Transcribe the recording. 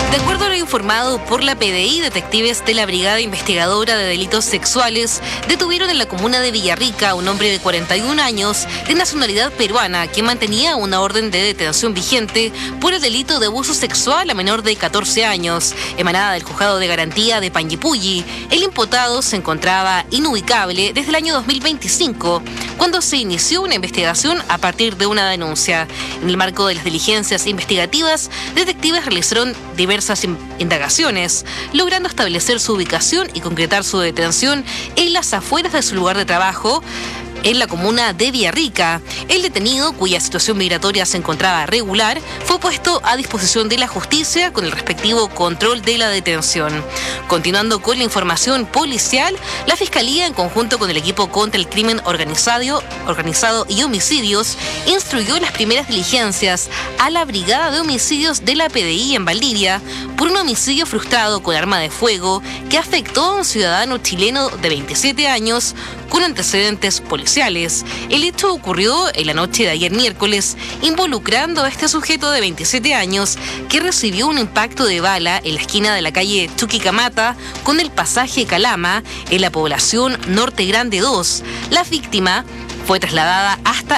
De acuerdo a lo informado por la PDI, detectives de la Brigada Investigadora de Delitos Sexuales detuvieron en la comuna de Villarrica a un hombre de 41 años de nacionalidad peruana que mantenía una orden de detención vigente por el delito de abuso sexual a menor de 14 años, emanada del Juzgado de Garantía de Panguipulli. El imputado se encontraba inubicable desde el año 2025, cuando se inició una investigación a partir de una denuncia. En el marco de las diligencias investigativas, detectives realizaron diversas indagaciones, logrando establecer su ubicación y concretar su detención en las afueras de su lugar de trabajo, en la comuna de Villarrica. El detenido, cuya situación migratoria se encontraba regular, fue puesto a disposición de la justicia con el respectivo control de la detención. Continuando con la información policial, la Fiscalía, en conjunto con el equipo contra el crimen organizado y homicidios, instruyó las primeras diligencias a la Brigada de Homicidios de la PDI en Valdivia por un homicidio frustrado con arma de fuego que afectó a un ciudadano chileno de 27 años con antecedentes policiales. El hecho ocurrió en la noche de ayer miércoles, involucrando a este sujeto de 27 años que recibió un impacto de bala en la esquina de la calle Chuquicamata con el pasaje Calama en la población Norte Grande 2. La víctima fue trasladada hasta